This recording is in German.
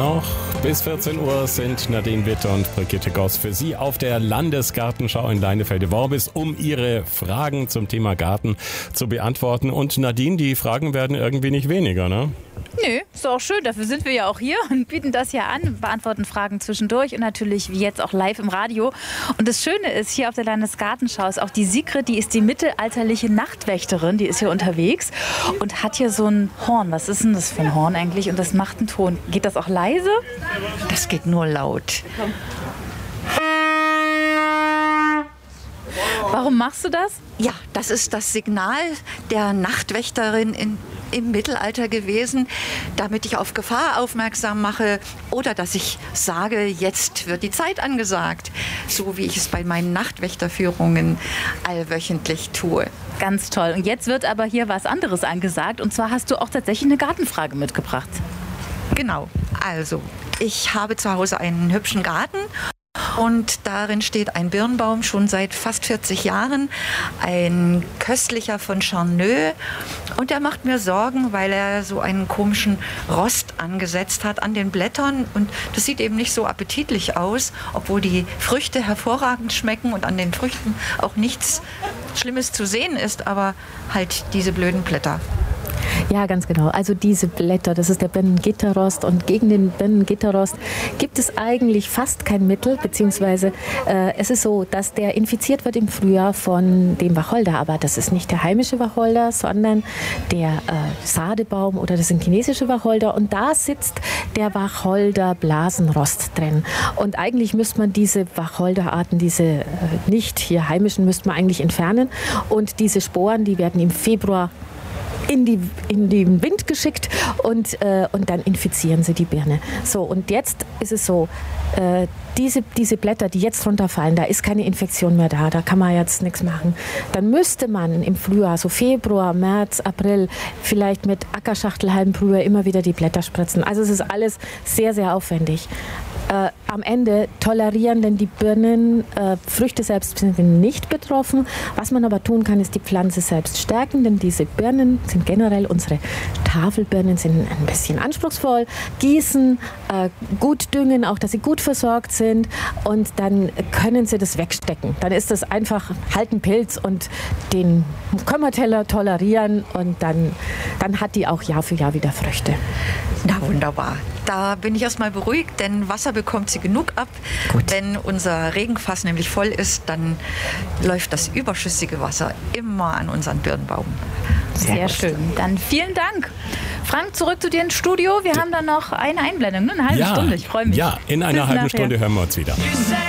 noch. Bis 14 Uhr sind Nadine Witte und Brigitte Goss für Sie auf der Landesgartenschau in Leinefelde-Worbis, um Ihre Fragen zum Thema Garten zu beantworten. Und Nadine, die Fragen werden irgendwie nicht weniger, ne? Nö, ist auch schön. Dafür sind wir ja auch hier und bieten das ja an, beantworten Fragen zwischendurch und natürlich wie jetzt auch live im Radio. Und das Schöne ist, hier auf der Landesgartenschau ist auch die Sigrid, die ist die mittelalterliche Nachtwächterin, die ist hier unterwegs und hat hier so ein Horn. Was ist denn das für ein Horn eigentlich? Und das macht einen Ton. Geht das auch leise? Das geht nur laut. Warum machst du das? Ja, das ist das Signal der Nachtwächterin im Mittelalter gewesen, damit ich auf Gefahr aufmerksam mache oder dass ich sage, jetzt wird die Zeit angesagt, so wie ich es bei meinen Nachtwächterführungen allwöchentlich tue. Ganz toll. Und jetzt wird aber hier was anderes angesagt. Und zwar hast du auch tatsächlich eine Gartenfrage mitgebracht. Genau, also ich habe zu Hause einen hübschen Garten. Und darin steht ein Birnbaum schon seit fast 40 Jahren, ein köstlicher von Charneux. Und der macht mir Sorgen, weil er so einen komischen Rost angesetzt hat an den Blättern. Und das sieht eben nicht so appetitlich aus, obwohl die Früchte hervorragend schmecken und an den Früchten auch nichts Schlimmes zu sehen ist, aber halt diese blöden Blätter. Ja, ganz genau. Also diese Blätter, das ist der Birnengitterrost und gegen den Birnengitterrost gibt es eigentlich fast kein Mittel, beziehungsweise es ist so, dass der infiziert wird im Frühjahr von dem Wacholder, aber das ist nicht der heimische Wacholder, sondern der Sadebaum oder das sind chinesische Wacholder und da sitzt der Wacholder-Blasenrost drin. Und eigentlich müsste man diese Wacholderarten, diese nicht hier heimischen, müsste man eigentlich entfernen und diese Sporen, die werden im Februar in den Wind geschickt und dann infizieren sie die Birne. So, und jetzt ist es so, diese Blätter, die jetzt runterfallen, da ist keine Infektion mehr da kann man jetzt nichts machen. Dann müsste man im Frühjahr, so Februar, März, April, vielleicht mit Ackerschachtelhalmbrühe immer wieder die Blätter spritzen. Also es ist alles sehr, sehr aufwendig. Am Ende tolerieren denn die Birnen, Früchte selbst sind nicht betroffen. Was man aber tun kann, ist die Pflanze selbst stärken, denn diese Birnen sind generell, unsere Tafelbirnen sind ein bisschen anspruchsvoll. Gießen, gut düngen, auch dass sie gut versorgt sind und dann können sie das wegstecken. Dann ist das einfach halt ein Pilz und den können wir tolerieren und dann hat die auch Jahr für Jahr wieder Früchte. Na wunderbar. Da bin ich erstmal beruhigt, denn Wasser bekommt sie genug ab. Gut. Wenn unser Regenfass nämlich voll ist, dann läuft das überschüssige Wasser immer an unseren Birnbaum. Sehr schön. Dann vielen Dank. Frank, zurück zu dir ins Studio. Wir haben dann noch eine Einblendung, eine halbe Stunde. Ich freue mich. Ja, in einer halben Stunde hören wir uns wieder.